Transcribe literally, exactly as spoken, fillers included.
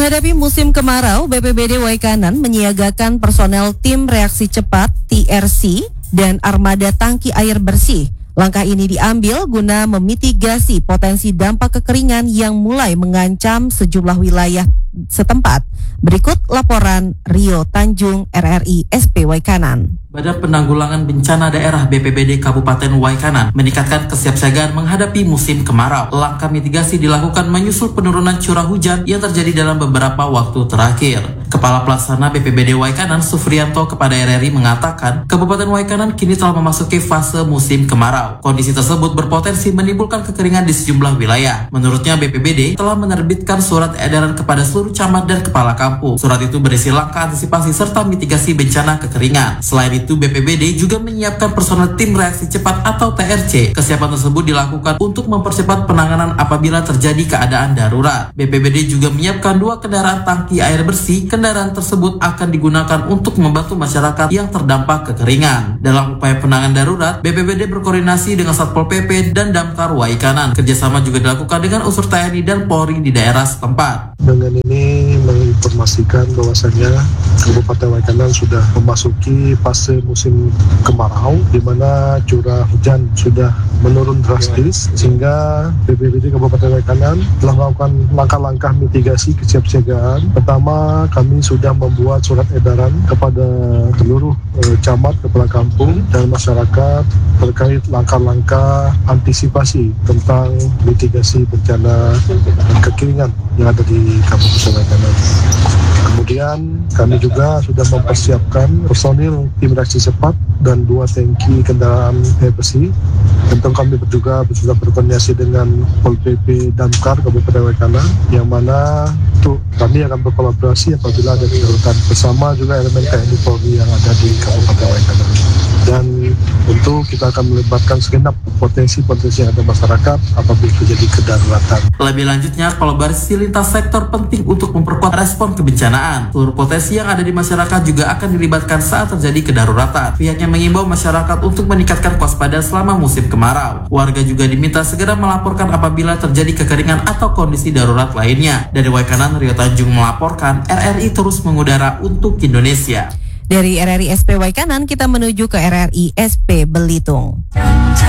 Menghadapi musim kemarau, B P B D Waikanan menyiagakan personel tim reaksi cepat T R C dan armada tangki air bersih. Langkah ini diambil guna memitigasi potensi dampak kekeringan yang mulai mengancam sejumlah wilayah setempat. Berikut laporan Rio Tanjung R R I S P Waikanan. Badan Penanggulangan Bencana Daerah B P B D Kabupaten Waikanan meningkatkan kesiapsiagaan menghadapi musim kemarau. Langkah mitigasi dilakukan menyusul penurunan curah hujan yang terjadi dalam beberapa waktu terakhir. Kepala Pelaksana B P B D Waikanan Sufrianto kepada R R I mengatakan, Kabupaten Waikanan kini telah memasuki fase musim kemarau. Kondisi tersebut berpotensi menimbulkan kekeringan di sejumlah wilayah. Menurutnya, B P B D telah menerbitkan surat edaran kepada seluruh camat dan kepala kampung. Surat itu berisi langkah antisipasi serta mitigasi bencana kekeringan. Selain itu, B P B D juga menyiapkan personel tim reaksi cepat atau T R C. Kesiapan tersebut dilakukan untuk mempercepat penanganan apabila terjadi keadaan darurat. B P B D juga menyiapkan dua kendaraan tangki air bersih. Kendaraan tersebut akan digunakan untuk membantu masyarakat yang terdampak kekeringan. Dalam upaya penanganan darurat, B P B D berkoordinasi dengan Satpol P P dan Damkar Waikanan. Kerjasama juga dilakukan dengan unsur T N I dan Polri di daerah setempat. Dengan ini menginformasikan bahwasannya Kabupaten Waikanan sudah memasuki fase musim kemarau, di mana curah hujan sudah menurun drastis, sehingga B P B D Kabupaten Waikanan telah melakukan langkah-langkah mitigasi kesiapsiagaan. Pertama, kami sudah membuat surat edaran kepada seluruh eh, camat, kepala kampung, dan masyarakat terkait langkah-langkah antisipasi tentang mitigasi bencana dan kekeringan yang ada di Kabupaten Waikanan. Kemudian kami juga sudah mempersiapkan personil tim reaksi cepat dan dua tangki kendaraan air bersih. Tentu kami juga sudah berkoordinasi dengan Pol P P Damkar Kabupaten Waikanan, yang mana untuk kami akan berkolaborasi apabila ada kedaulatan bersama juga elemen T N I Polri yang ada di Kabupaten Waikanan. Dan tentu kita akan melibatkan segenap potensi-potensi yang ada masyarakat apabila terjadi kedaruratan. Lebih lanjutnya, kolaborasi lintas sektor penting untuk memperkuat respon kebencanaan. Seluruh potensi yang ada di masyarakat juga akan dilibatkan saat terjadi kedaruratan. Pihaknya mengimbau masyarakat untuk meningkatkan kewaspadaan selama musim kemarau. Warga juga diminta segera melaporkan apabila terjadi kekeringan atau kondisi darurat lainnya. Dari Waikanan, Rio Tanjung melaporkan, R R I terus mengudara untuk Indonesia. Dari R R I S P Waikanan kita menuju ke R R I S P Belitung.